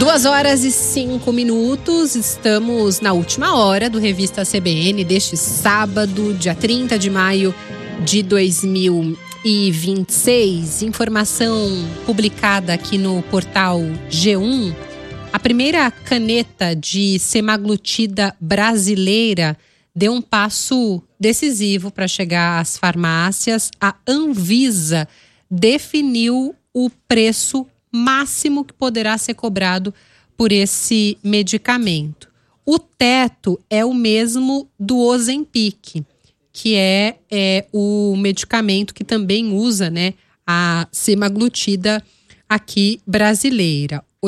2h05, estamos na última hora do Revista CBN deste sábado, dia 30 de maio de 2026. Informação publicada aqui no portal G1. A primeira caneta de semaglutida brasileira deu um passo decisivo para chegar às farmácias. A Anvisa definiu o preço máximo que poderá ser cobrado por esse medicamento. O teto é o mesmo do Ozempic, que é o medicamento que também usa, né, a semaglutida aqui brasileira. R$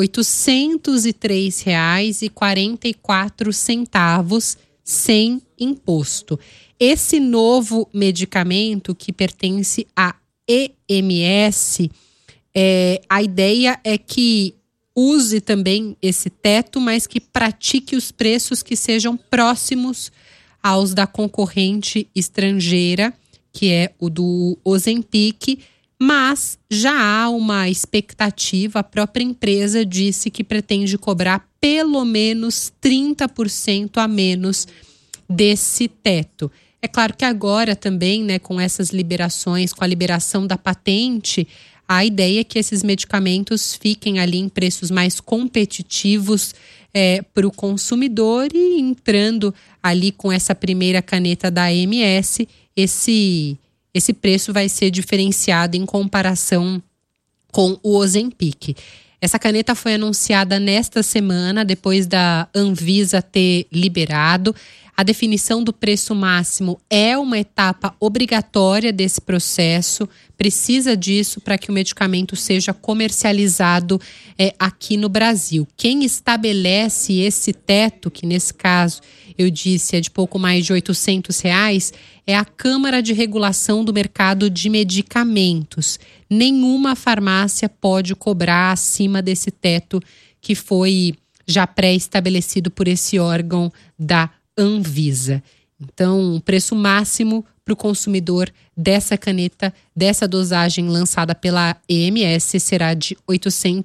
803,44 sem imposto. Esse novo medicamento, que pertence à EMS, a ideia é que use também esse teto, mas que pratique os preços que sejam próximos aos da concorrente estrangeira, que é o do Ozempic, mas já há uma expectativa. A própria empresa disse que pretende cobrar pelo menos 30% a menos desse teto. É claro que agora também, né, com essas liberações, com a liberação da patente, a ideia é que esses medicamentos fiquem ali em preços mais competitivos para o consumidor, e entrando ali com essa primeira caneta da AMS, esse preço vai ser diferenciado em comparação com o Ozempic. Essa caneta foi anunciada nesta semana, depois da Anvisa ter liberado. A definição do preço máximo é uma etapa obrigatória desse processo, precisa disso para que o medicamento seja comercializado aqui no Brasil. Quem estabelece esse teto, que nesse caso eu disse é de pouco mais de R$ 800, é a Câmara de Regulação do Mercado de Medicamentos. Nenhuma farmácia pode cobrar acima desse teto que foi já pré-estabelecido por esse órgão da Anvisa. Então, o preço máximo para o consumidor dessa caneta, dessa dosagem lançada pela EMS, será de R$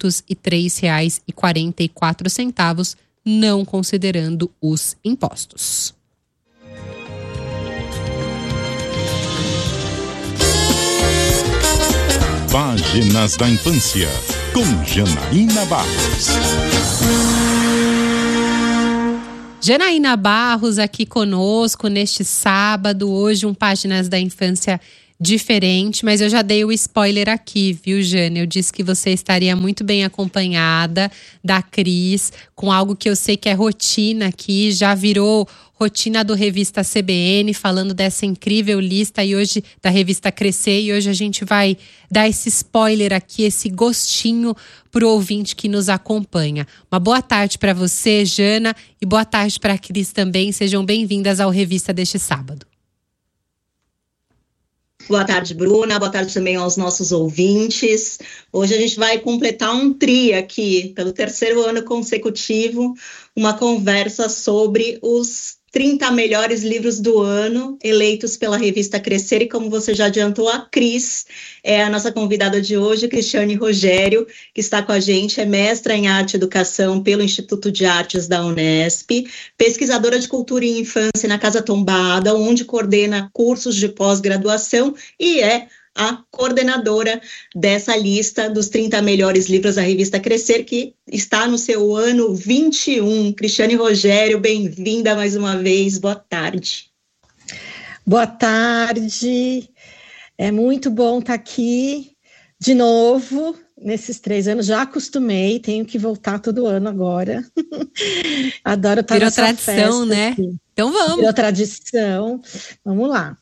803,44, não considerando os impostos. Páginas da Infância, com Janaína Barros. Janaína Barros aqui conosco neste sábado. Hoje um Páginas da Infância diferente, mas eu já dei o spoiler aqui, viu, Jana? Eu disse que você estaria muito bem acompanhada da Cris, com algo que eu sei que é rotina aqui, já virou rotina do Revista CBN, falando dessa incrível lista e hoje da Revista Crescer, e hoje a gente vai dar esse spoiler aqui, esse gostinho para o ouvinte que nos acompanha. Uma boa tarde para você, Jana, e boa tarde para a Cris também. Sejam bem-vindas ao Revista deste sábado. Boa tarde, Bruna. Boa tarde também aos nossos ouvintes. Hoje a gente vai completar um tri aqui, pelo terceiro ano consecutivo, uma conversa sobre os 30 melhores livros do ano, eleitos pela revista Crescer, e como você já adiantou, a Cris é a nossa convidada de hoje, Cristiane Rogério, que está com a gente, é mestra em Arte e Educação pelo Instituto de Artes da Unesp, pesquisadora de Cultura e Infância na Casa Tombada, onde coordena cursos de pós-graduação e é a coordenadora dessa lista dos 30 melhores livros da revista Crescer, que está no seu ano 21. Cristiane Rogério, bem-vinda mais uma vez, boa tarde. Boa tarde, é muito bom estar aqui de novo, nesses 3 anos, já acostumei, tenho que voltar todo ano agora. Adoro estar nessa festa. Virou tradição, né? Aqui. Então vamos. Virou tradição, vamos lá.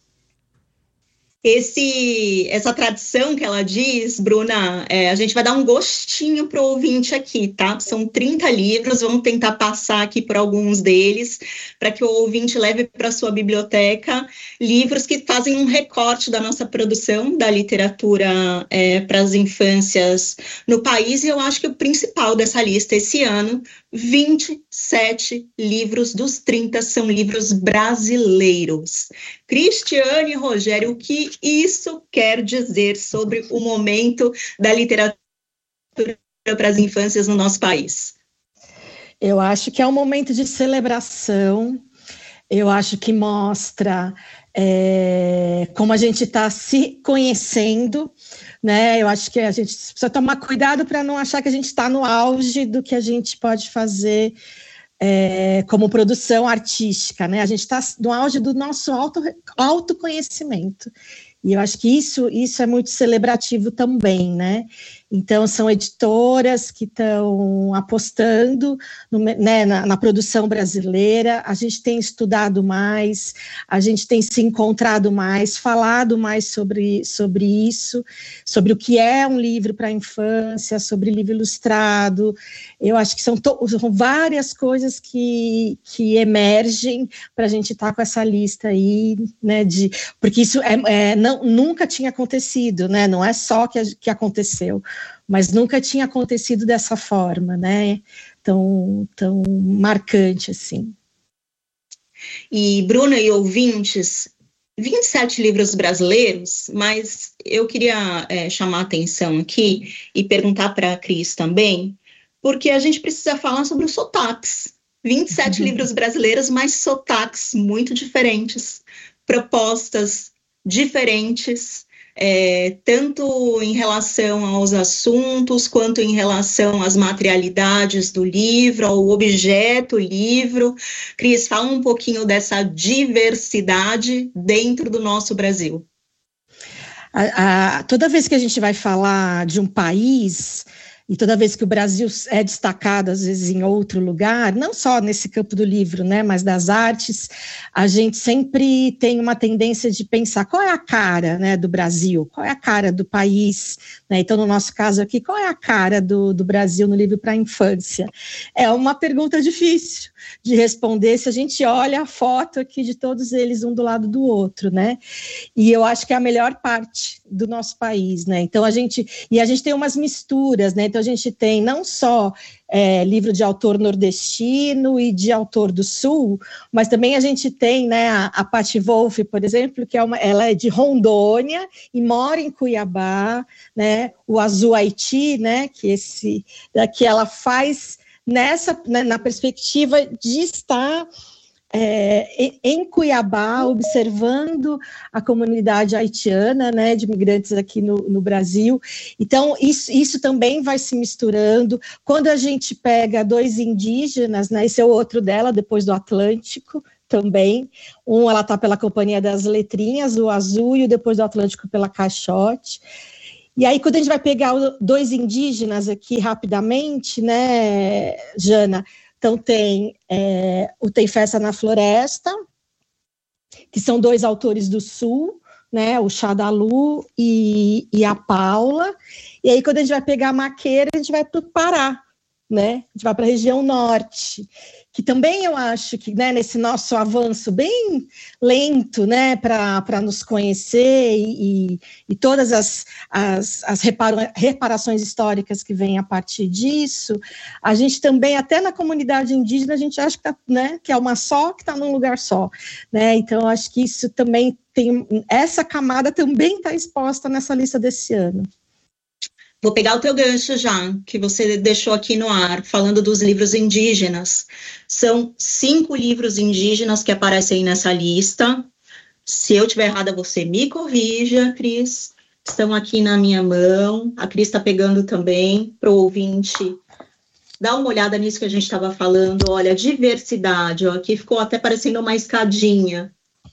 Essa tradição que ela diz, Bruna, a gente vai dar um gostinho para o ouvinte aqui, tá? São 30 livros, vamos tentar passar aqui por alguns deles, para que o ouvinte leve para sua biblioteca livros que fazem um recorte da nossa produção da literatura para as infâncias no país, e eu acho que o principal dessa lista esse ano, 27 livros dos 30 são livros brasileiros. Cristiane Rogério, o que isso quer dizer sobre o momento da literatura para as infâncias no nosso país? Eu acho que é um momento de celebração, eu acho que mostra como a gente está se conhecendo, né? Eu acho que a gente precisa tomar cuidado para não achar que a gente está no auge do que a gente pode fazer como produção artística, né? A gente está no auge do nosso autoconhecimento. E eu acho que isso é muito celebrativo também, né? Então, são editoras que estão apostando na produção brasileira, a gente tem estudado mais, a gente tem se encontrado mais, falado mais sobre isso, sobre o que é um livro para a infância, sobre livro ilustrado. Eu acho que são várias coisas que emergem para a gente estar com essa lista aí, né? Porque isso nunca tinha acontecido, né? Não é só que aconteceu, mas nunca tinha acontecido dessa forma, né? Tão marcante assim. E, Bruna e ouvintes, 27 livros brasileiros, mas eu queria chamar a atenção aqui e perguntar para a Cris também, porque a gente precisa falar sobre os sotaques. 27 livros brasileiros, mas sotaques muito diferentes, propostas diferentes, tanto em relação aos assuntos, quanto em relação às materialidades do livro, ao objeto livro. Cris, fala um pouquinho dessa diversidade dentro do nosso Brasil. Toda vez que a gente vai falar de um país, e toda vez que o Brasil é destacado, às vezes, em outro lugar, não só nesse campo do livro, né, mas das artes, a gente sempre tem uma tendência de pensar qual é a cara, né, do Brasil, qual é a cara do país, né? Então, no nosso caso aqui, qual é a cara do Brasil no livro para a infância? É uma pergunta difícil de responder se a gente olha a foto aqui de todos eles um do lado do outro, né? E eu acho que é a melhor parte do nosso país, né? Então, a gente tem umas misturas, né? Então, a gente tem não só livro de autor nordestino e de autor do Sul, mas também a gente tem, né, a Patti Wolff, por exemplo, que ela é de Rondônia e mora em Cuiabá, né? O Azul Haiti, né? Que ela faz na perspectiva de estar em Cuiabá, observando a comunidade haitiana, né, de imigrantes aqui no Brasil. Então, isso também vai se misturando. Quando a gente pega dois indígenas, né, esse é o outro dela, depois do Atlântico, também. Ela está pela Companhia das Letrinhas, o Azul, e o Depois do Atlântico pela Caixote. E aí, quando a gente vai pegar dois indígenas aqui rapidamente, né, Jana? Então, tem Festa na Floresta, que são dois autores do Sul, né, o Xadalu e a Paula. E aí, quando a gente vai pegar a Maqueira, a gente vai para o Pará, né? A gente vai para a região norte, que também eu acho que, né, nesse nosso avanço bem lento, né, para nos conhecer e todas as reparações históricas que vêm a partir disso, a gente também, até na comunidade indígena, a gente acha que, né, que é uma só, que está num lugar só, né? Então, acho que isso também essa camada também está exposta nessa lista desse ano. Vou pegar o teu gancho já, que você deixou aqui no ar, falando dos livros indígenas. São 5 livros indígenas que aparecem nessa lista. Se eu estiver errada, você me corrija, Cris. Estão aqui na minha mão. A Cris está pegando também para o ouvinte. Dá uma olhada nisso que a gente estava falando. Olha, diversidade. Ó, aqui ficou até parecendo uma escadinha.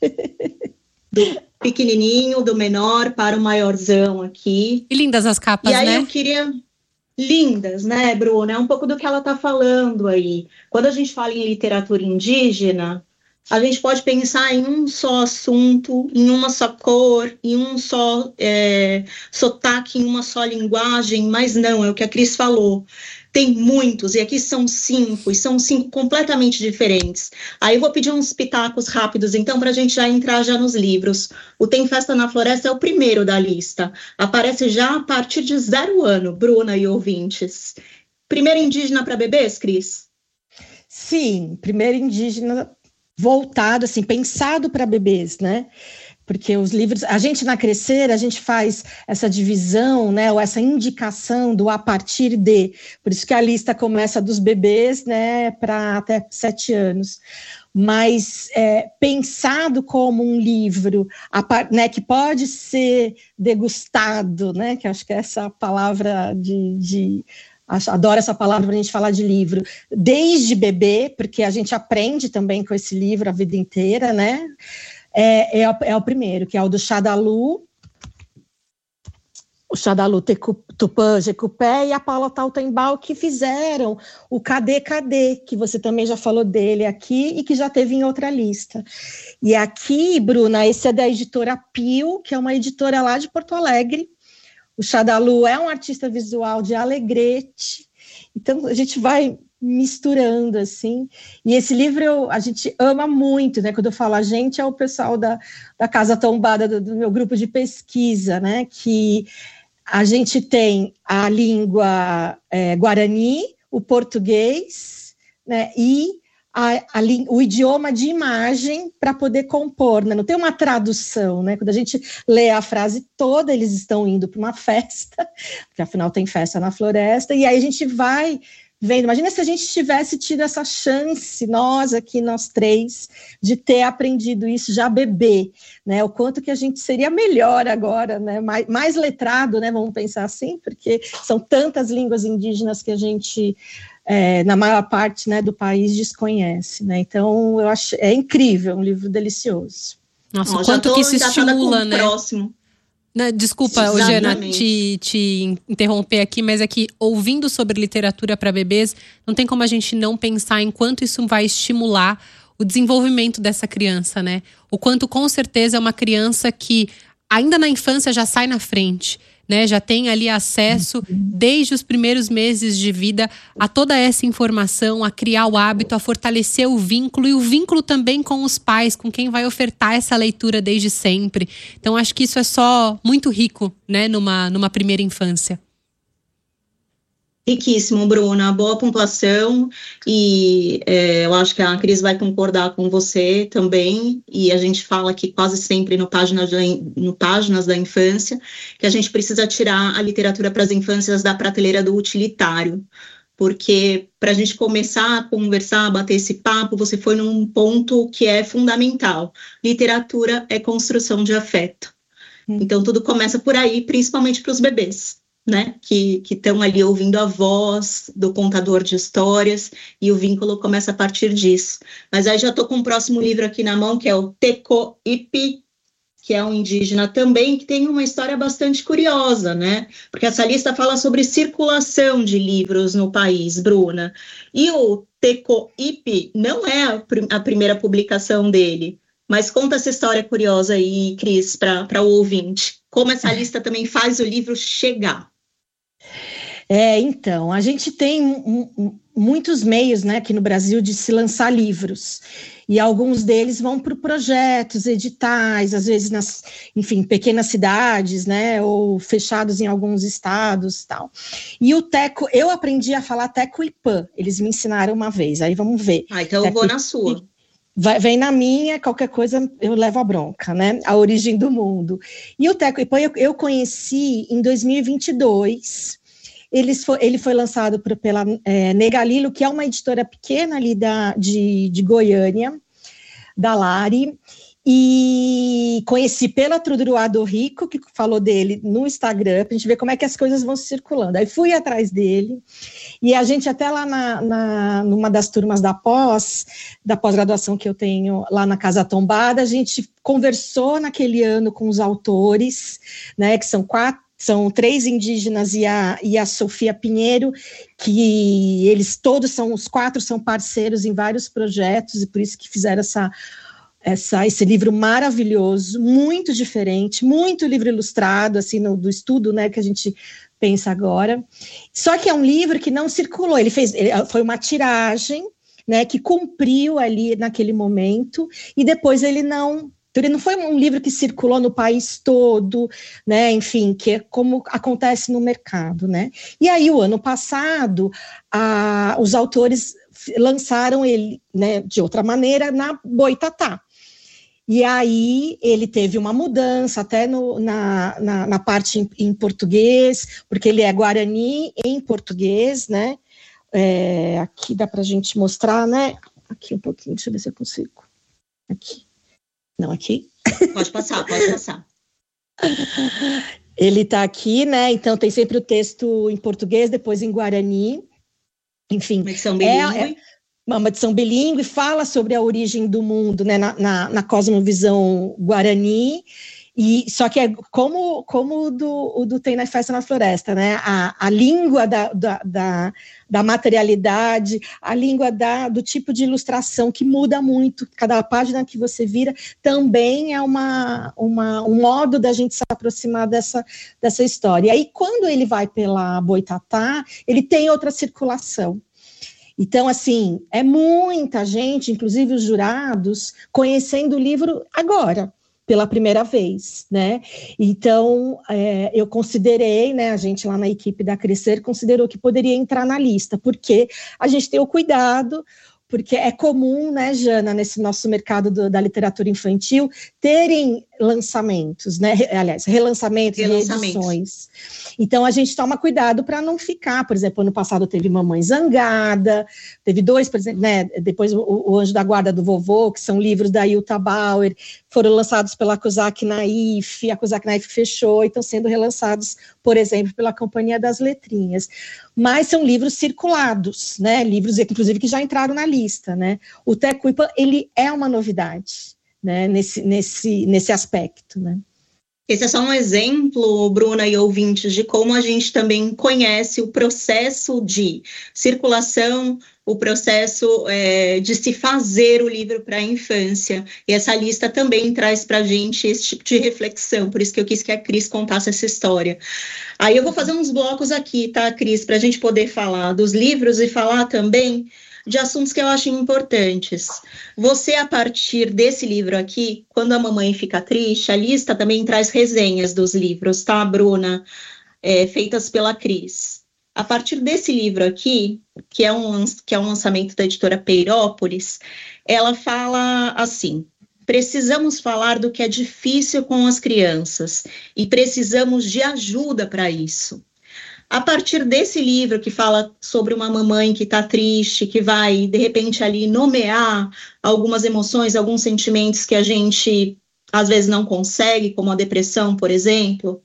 Do pequenininho, do menor para o maiorzão aqui. E lindas as capas, né? E aí eu queria... Lindas, né, Bruna? É um pouco do que ela está falando aí. Quando a gente fala em literatura indígena, a gente pode pensar em um só assunto, em uma só cor, em um só sotaque, em uma só linguagem, mas não, é o que a Cris falou. Tem muitos, e aqui são 5, e são 5 completamente diferentes. Aí eu vou pedir uns pitacos rápidos, então, para a gente já entrar já nos livros. O Tem Festa na Floresta é o primeiro da lista. Aparece já a partir de 0 ano, Bruna e ouvintes. Primeiro indígena para bebês, Cris? Sim, primeiro indígena voltado, assim, pensado para bebês, né? porque os livros, a gente na Crescer, a gente faz essa divisão, né, ou essa indicação do a partir de, por isso que a lista começa dos bebês, né, para até 7 anos, mas pensado como um livro, né, que pode ser degustado, né, que acho que é essa palavra adoro essa palavra para a gente falar de livro, desde bebê, porque a gente aprende também com esse livro a vida inteira, né, é o primeiro, que é o do Shadalu, o Shadalu Tupã Jecupé e a Paula Tautenbaum, que fizeram o Cadê, que você também já falou dele aqui e que já teve em outra lista. E aqui, Bruna, esse é da editora Pio, que é uma editora lá de Porto Alegre. O Shadalu é um artista visual de Alegrete, então a gente vai misturando, assim, e esse livro a gente ama muito, né, quando eu falo a gente, é o pessoal da Casa Tombada, do meu grupo de pesquisa, né, que a gente tem a língua guarani, o português, né, e o idioma de imagem para poder compor, né? Não tem uma tradução, né? Quando a gente lê a frase toda, eles estão indo para uma festa, porque afinal tem festa na floresta, e aí a gente vai vendo. Imagina se a gente tivesse tido essa chance, nós três, de ter aprendido isso já bebê, né? O quanto que a gente seria melhor agora, né? Mais letrado, né? Vamos pensar assim, porque são tantas línguas indígenas que a gente na maior parte, né, do país desconhece, né? Então eu acho incrível, um livro delicioso. Nossa, o quanto que isso estimula, né? Próximo. Desculpa, Jana, te interromper aqui, mas é que ouvindo sobre literatura para bebês, não tem como a gente não pensar em quanto isso vai estimular o desenvolvimento dessa criança, né? O quanto com certeza é uma criança que ainda na infância já sai na frente, né, já tem ali acesso desde os primeiros meses de vida a toda essa informação, a criar o hábito, a fortalecer o vínculo e o vínculo também com os pais, com quem vai ofertar essa leitura desde sempre. Então acho que isso é só muito rico, né, numa primeira infância. Riquíssimo, Bruna, boa pontuação e eu acho que a Cris vai concordar com você também, e a gente fala aqui quase sempre no Páginas da Infância, que a gente precisa tirar a literatura para as infâncias da prateleira do utilitário, porque para a gente começar a conversar, a bater esse papo, você foi num ponto que é fundamental. Literatura é construção de afeto. Então tudo começa por aí, principalmente para os bebês, né, que estão ali ouvindo a voz do contador de histórias, e o vínculo começa a partir disso. Mas aí já estou com o próximo livro aqui na mão, que é o Teco Ipi, que é um indígena também, que tem uma história bastante curiosa, né, porque essa lista fala sobre circulação de livros no país, Bruna, e o Teco Ipi não é a primeira publicação dele, mas conta essa história curiosa aí, Cris, para o ouvinte, como essa lista também faz o livro chegar. Então, a gente tem muitos meios, né, aqui no Brasil de se lançar livros, e alguns deles vão para projetos, editais, às vezes nas, enfim, pequenas cidades, né, ou fechados em alguns estados e tal. E o Teco, eu aprendi a falar Teco e Pã, eles me ensinaram uma vez, aí vamos ver. Então Teco, eu vou na sua. Vem na minha, qualquer coisa eu levo a bronca, né? A origem do mundo. E o Teco Ipã eu conheci em 2022. Ele foi lançado pela Negalilo, que é uma editora pequena ali de Goiânia, da Lari. E conheci pela Truduruá do Rico, que falou dele no Instagram, para a gente ver como é que as coisas vão circulando. Aí fui atrás dele, e a gente até lá numa das turmas da pós-graduação que eu tenho lá na Casa Tombada, a gente conversou naquele ano com os autores, né, que são 3 indígenas e a Sofia Pinheiro, que eles todos os 4 são parceiros em vários projetos, e por isso que fizeram esse livro maravilhoso, muito diferente, muito livro ilustrado, assim, do estudo, né, que a gente pensa agora. Só que é um livro que não circulou, foi uma tiragem, né, que cumpriu ali naquele momento, e depois ele não foi um livro que circulou no país todo, né, enfim, que é como acontece no mercado, né. E aí, o ano passado, os autores lançaram ele, né, de outra maneira, na Boitatá. E aí ele teve uma mudança até na parte em português, porque ele é Guarani em português, né? Aqui dá para a gente mostrar, né? Aqui um pouquinho, deixa eu ver se eu consigo. Aqui. Não, aqui? Pode passar, pode passar. Ele está aqui, né? Então tem sempre o texto em português, depois em Guarani. Enfim. Uma edição bilíngue. Uma edição bilíngue, fala sobre a origem do mundo, né, na cosmovisão Guarani, e só que é como o do Tem na Festa na Floresta, né? A língua da materialidade, a língua do tipo de ilustração que muda muito, cada página que você vira também é um modo da gente se aproximar dessa história. E aí, quando ele vai pela Boitatá, ele tem outra circulação. Então, assim, é muita gente, inclusive os jurados, conhecendo o livro agora, pela primeira vez, né? Então, eu considerei, né, a gente lá na equipe da Crescer considerou que poderia entrar na lista, porque a gente tem o cuidado, porque é comum, né, Jana, nesse nosso mercado da literatura infantil, terem lançamentos, né? Aliás, relançamentos e reedições. Então, a gente toma cuidado para não ficar, por exemplo, ano passado teve Mamãe Zangada, teve 2, por exemplo, né? Depois o Anjo da Guarda do Vovô, que são livros da Ilta Bauer, foram lançados pela Kozak Naif, a Kozak Naif fechou e estão sendo relançados, por exemplo, pela Companhia das Letrinhas. Mas são livros circulados, né? Livros, inclusive, que já entraram na lista, né? O Tecuipa, ele é uma novidade, né? Nesse aspecto, né? Esse é só um exemplo, Bruna e ouvintes, de como a gente também conhece o processo de circulação, o processo de se fazer o livro para a infância. E essa lista também traz para a gente esse tipo de reflexão, por isso que eu quis que a Cris contasse essa história. Aí eu vou fazer uns blocos aqui, tá, Cris, para a gente poder falar dos livros e falar também de assuntos que eu acho importantes. Você, a partir desse livro aqui, Quando a Mamãe Fica Triste, a lista também traz resenhas dos livros, tá, Bruna? Feitas pela Cris. A partir desse livro aqui, que é um lançamento da editora Peirópolis, ela fala assim: precisamos falar do que é difícil com as crianças e precisamos de ajuda para isso. A partir desse livro que fala sobre uma mamãe que está triste, que vai, de repente, ali nomear algumas emoções, alguns sentimentos que a gente, às vezes, não consegue, como a depressão, por exemplo,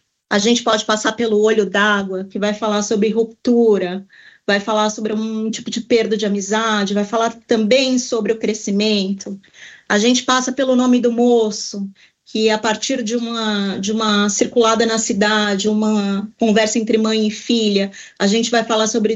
a gente pode passar pelo Olho d'Água, que vai falar sobre ruptura, vai falar sobre um tipo de perda de amizade, vai falar também sobre o crescimento. A gente passa pelo Nome do Moço, que a partir de uma circulada na cidade, uma conversa entre mãe e filha, a gente vai falar sobre